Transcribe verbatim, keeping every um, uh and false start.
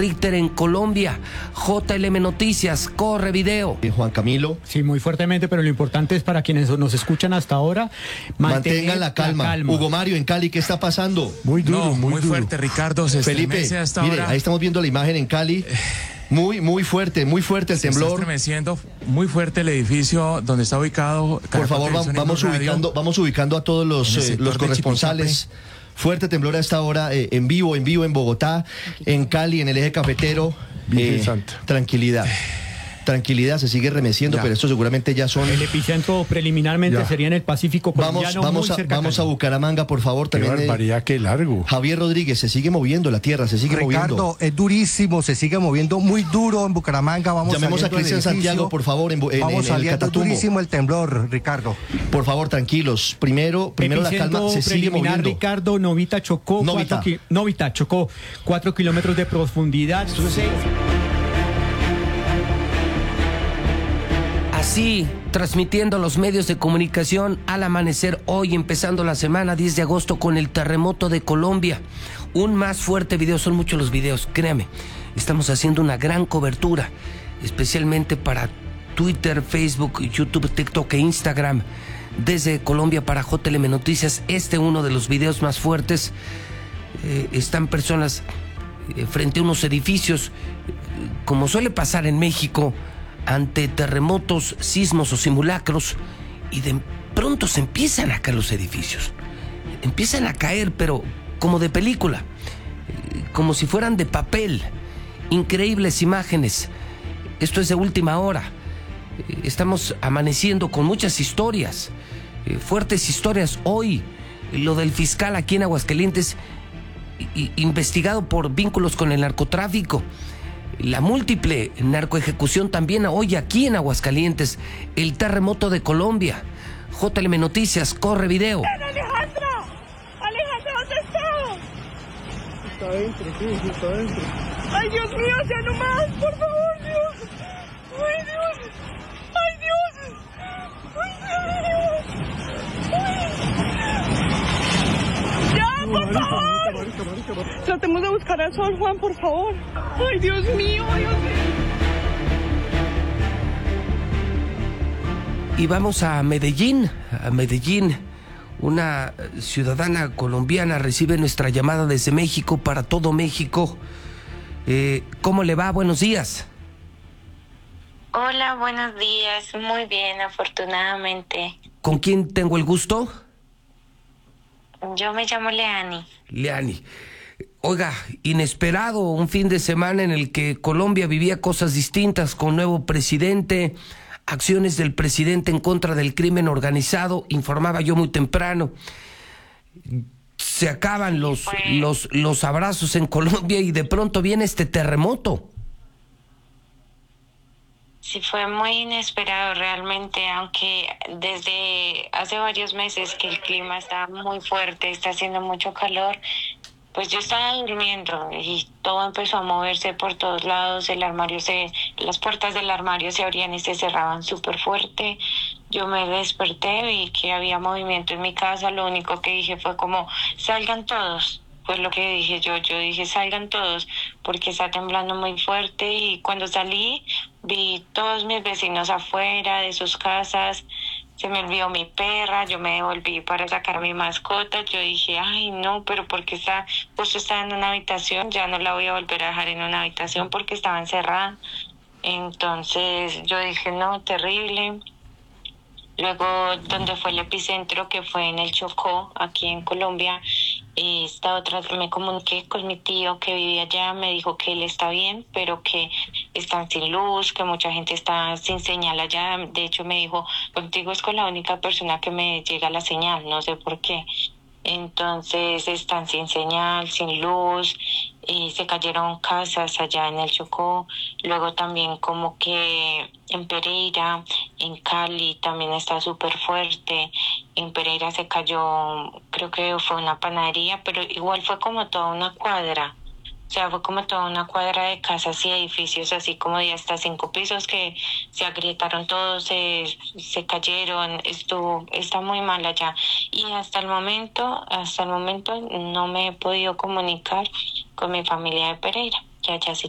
Richter en Colombia. J L M Noticias, corre video. Juan Camilo. Sí, muy fuertemente, pero lo importante es para quienes nos escuchan hasta ahora, mantengan la calma. la calma. Hugo Mario, en Cali, ¿qué está pasando? Muy duro, no, muy, muy duro. fuerte, Ricardo. Se Felipe, hasta mire, ahora. ahí estamos viendo la imagen en Cali. Muy, muy fuerte, muy fuerte el se temblor. Está estremeciendo muy fuerte el edificio donde está ubicado. Por favor, vamos, vamos ubicando, vamos ubicando a todos los, eh, los corresponsales. Fuerte temblor a esta hora, eh, en vivo, en vivo en Bogotá, en Cali, en el eje cafetero. Eh, tranquilidad. Tranquilidad, se sigue remeciendo, ya. Pero esto seguramente ya son... El epicentro preliminarmente ya. Sería en el Pacífico colombiano. Vamos, vamos, a, vamos a Bucaramanga, por favor. Qué también. barbaridad, eh, qué largo. Javier Rodríguez, se sigue moviendo la tierra, se sigue Ricardo, moviendo. es durísimo, se sigue moviendo muy duro en Bucaramanga. Vamos Llamemos a Cristian Santiago, por favor, en, en, vamos en, en el Catatumbo. Durísimo el temblor, Ricardo. Por favor, tranquilos. Primero, primero la calma, se sigue moviendo. Ricardo, Novita chocó. Novita. Cuatro, Novita chocó cuatro kilómetros de profundidad. Seis. Así, transmitiendo los medios de comunicación al amanecer hoy, empezando la semana diez de agosto con el terremoto de Colombia. Un más fuerte video, son muchos los videos, créame. Estamos haciendo una gran cobertura, especialmente para Twitter, Facebook, YouTube, TikTok e Instagram. Desde Colombia para J L M Noticias, este uno de los videos más fuertes. Eh, están personas eh, frente a unos edificios, eh, como suele pasar en México, ante terremotos, sismos o simulacros, y de pronto se empiezan a caer los edificios. Empiezan a caer, pero como de película, como si fueran de papel. Increíbles imágenes. Esto es de última hora. Estamos amaneciendo con muchas historias, fuertes historias. Hoy, lo del fiscal aquí en Aguascalientes, investigado por vínculos con el narcotráfico. La múltiple narcoejecución también hoy aquí en Aguascalientes. El terremoto de Colombia. J L M Noticias, corre video. ¡Alejandra! ¡Alejandra, ¿dónde está? Está adentro, sí, está adentro. ¡Ay, Dios mío, ya no más! ¡Por favor, Dios! ¡Ay, Dios! ¡Ay, Dios! ¡Ay, Dios! ¡Ay! ¡Ya, por favor! Tratemos de buscar al sol, Juan, por favor. ¡Ay, Dios mío, Dios mío! Y vamos a Medellín, a Medellín. Una ciudadana colombiana recibe nuestra llamada desde México para todo México. Eh, ¿Cómo le va? Buenos días. Hola, buenos días. Muy bien, afortunadamente. ¿Con quién tengo el gusto? Yo me llamo Leani. Leani. Oiga, inesperado, un fin de semana en el que Colombia vivía cosas distintas, con nuevo presidente, acciones del presidente en contra del crimen organizado, informaba yo muy temprano. Se acaban los, Fue... los, los abrazos en Colombia y de pronto viene este terremoto. Sí, fue muy inesperado realmente, aunque desde hace varios meses que el clima está muy fuerte, está haciendo mucho calor, pues yo estaba durmiendo y todo empezó a moverse por todos lados. El armario se, las puertas del armario se abrían y se cerraban súper fuerte. Yo me desperté, vi que había movimiento en mi casa. Lo único que dije fue como, salgan todos. Pues lo que dije yo, yo dije salgan todos porque está temblando muy fuerte. Y cuando salí vi todos mis vecinos afuera de sus casas. Se me olvidó mi perra, yo me devolví para sacar a mi mascota. Yo dije, ay no, pero porque está, justo estaba en una habitación, ya no la voy a volver a dejar en una habitación porque estaba encerrada. Entonces yo dije, no, terrible. Luego, donde fue el epicentro, que fue en el Chocó, aquí en Colombia, esta otra, me comuniqué con mi tío que vivía allá, me dijo que él está bien, pero que están sin luz, que mucha gente está sin señal allá. De hecho, me dijo, contigo es con la única persona que me llega la señal, no sé por qué. Entonces están sin señal, sin luz, y se cayeron casas allá en el Chocó. Luego también como que en Pereira, en Cali también está súper fuerte. En Pereira se cayó, creo que fue una panadería, pero igual fue como toda una cuadra. O sea, fue como toda una cuadra de casas y edificios, así como de hasta cinco pisos que se agrietaron todos, se, se cayeron, estuvo, está muy mal allá. Y hasta el momento, hasta el momento no me he podido comunicar con mi familia de Pereira, que allá sí